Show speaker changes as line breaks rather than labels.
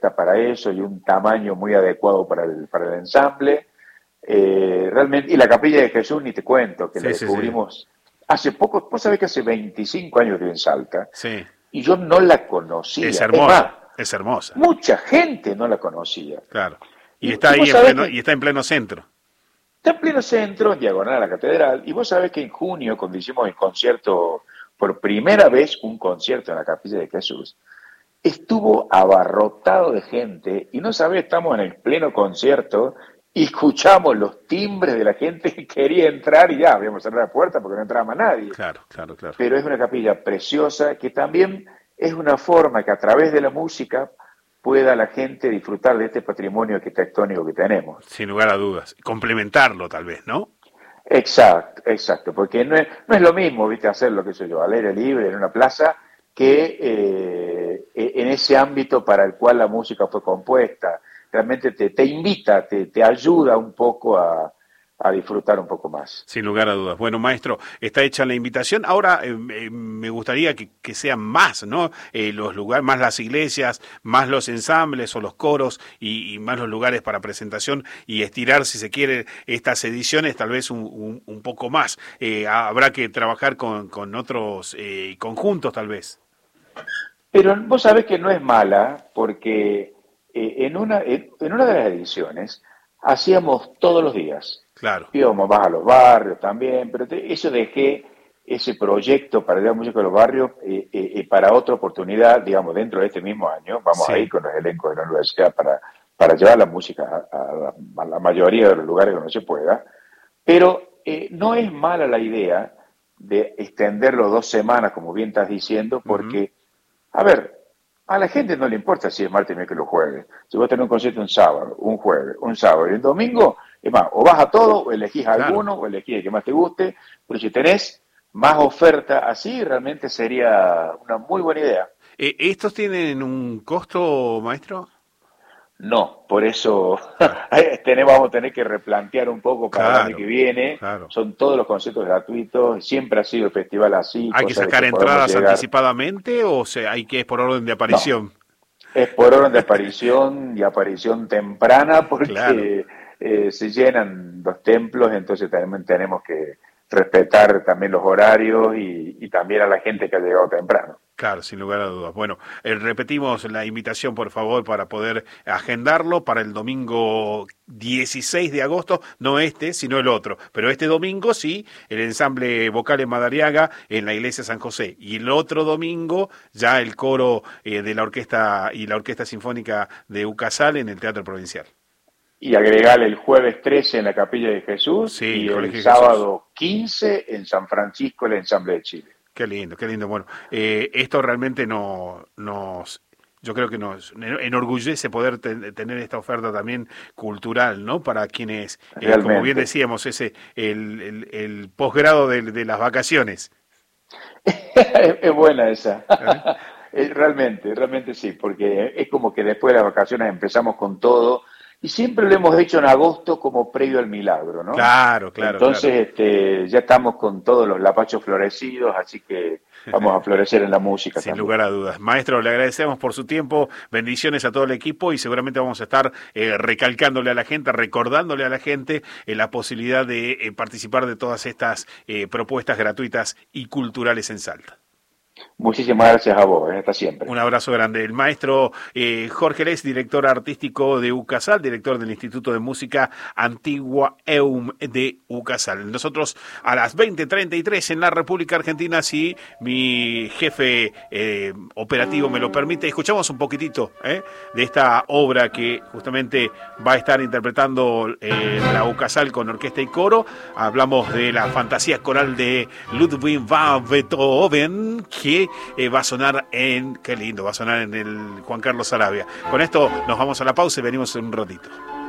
orquesta para eso y un tamaño muy adecuado para el ensamble. Realmente, y la Capilla de Jesús, ni te cuento, que la
Sí, sí, sí.
descubrimos hace poco. Vos sabés que hace 25 años que vivo en Salta,
Sí.
y yo no la
Es
conocía. Es más,
hermosa, es hermosa.
mucha gente no la conocía.
Claro. Y está
Y
ahí
vos
en
sabés
pleno,
que
y está en pleno centro.
está en pleno centro, en diagonal a la catedral, y vos sabés que en junio, cuando hicimos el concierto, por primera vez un concierto en la Capilla de Jesús, estuvo abarrotado de gente, y no sabés, estamos en el pleno concierto, y escuchamos los timbres de la gente que quería entrar, y ya habíamos cerrado la puerta porque no entraba más nadie.
Claro, claro, claro.
Pero es una capilla preciosa que también es una forma que a través de la música pueda la gente disfrutar de este patrimonio arquitectónico que tenemos.
Sin lugar a dudas. Complementarlo, tal vez, ¿no?
Exacto, exacto, porque no es lo mismo, viste, hacerlo, qué sé yo, al aire libre, en una plaza, que en ese ámbito para el cual la música fue compuesta. Realmente te invita, te ayuda un poco a disfrutar un poco más.
Sin lugar a dudas. Bueno, maestro, está hecha la invitación. Ahora me gustaría que sean más, ¿no? Los lugares, más las iglesias, más los ensambles o los coros y más los lugares para presentación y estirar, si se quiere, estas ediciones tal vez un poco más. Habrá que trabajar con otros conjuntos, tal vez.
Pero vos sabés que no es mala, porque en una de las ediciones hacíamos todos los días.
Claro.
Íbamos más a los barrios también, pero eso dejé ese proyecto para la música de los barrios para otra oportunidad, digamos, dentro de este mismo año. Vamos a
Sí.
ir con los elencos de la universidad para llevar la música a la mayoría de los lugares donde se pueda. Pero no es mala la idea de extenderlo 2 semanas, como bien estás diciendo,
Ujú.
porque, a ver, a la gente no le importa si es martes, miércoles o jueves. Si vos tenés un concierto un sábado, un jueves, un sábado y un domingo, es más, o vas a todo, o elegís
Claro.
alguno, o elegís el que más te guste, pero si tenés más oferta así, realmente sería una muy buena idea.
¿Estos tienen un costo, maestro?
No, por eso
Claro.
vamos a tener que replantear un poco para el año que
Claro,
viene.
claro.
Son todos los conciertos gratuitos, siempre ha sido el festival así,
¿Hay que
cosa de
sacar
que podamos
entradas
llegar.
anticipadamente o hay que ir por orden de
No,
aparición?
es por orden de aparición y aparición temprana
Claro,
porque se llenan los templos, entonces también tenemos que respetar también los horarios y también a la gente que ha llegado temprano.
claro, sin lugar a dudas. Bueno, repetimos la invitación, por favor, para poder agendarlo para el domingo 16 de agosto, no este, sino el otro. Pero este domingo sí, el ensamble vocal en Madariaga, en la iglesia San José. Y el otro domingo, ya el coro de la orquesta y la Orquesta Sinfónica de Ucasal en el Teatro Provincial.
Y agregarle el jueves 13 en la Capilla de Jesús
Sí,
y
el
el
Colegio de Jesús.
sábado 15 en San Francisco, el Ensamble de Chile.
Qué lindo, qué lindo. Bueno, esto realmente yo creo que nos enorgullece poder tener esta oferta también cultural, ¿no? Para quienes, como bien
Realmente.
decíamos, el posgrado de las vacaciones.
Es buena esa.
¿Eh?
Realmente sí, porque es como que después de las vacaciones empezamos con todo y siempre lo hemos hecho en agosto como previo al milagro, ¿no?
Claro, claro, claro.
Entonces ya estamos con todos los lapachos florecidos, así que vamos a florecer en la música
Sin
también.
lugar a dudas. Maestro, le agradecemos por su tiempo, bendiciones a todo el equipo y seguramente vamos a estar recalcándole a la gente, recordándole a la gente la posibilidad de participar de todas estas propuestas gratuitas y culturales en Salta.
Muchísimas gracias a vos, hasta siempre.
Un abrazo grande. El maestro Jorge Les, director artístico de UCASAL, director del Instituto de Música Antigua EUM de UCASAL. Nosotros a las 20:33 en la República Argentina, si mi jefe operativo me lo permite, escuchamos un poquitito de esta obra que justamente va a estar interpretando la UCASAL con orquesta y coro. Hablamos de la fantasía coral de Ludwig van Beethoven, que va a sonar qué lindo, va a sonar en el Juan Carlos Sarabia. Con esto nos vamos a la pausa y venimos en un ratito.